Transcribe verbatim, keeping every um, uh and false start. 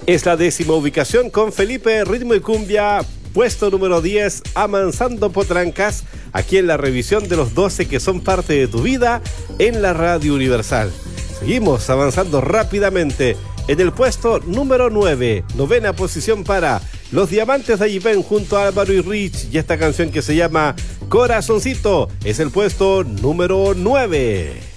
Es la décima ubicación con Felipe Ritmo y Cumbia, puesto número diez, Amansando Potrancas, aquí en la revisión de los doce que son parte de tu vida en la Radio Universal. Seguimos avanzando rápidamente en el puesto número nueve, novena posición para Los Diamantes de Ayipen junto a Álvaro y Rich, y esta canción que se llama Corazoncito es el puesto número nueve.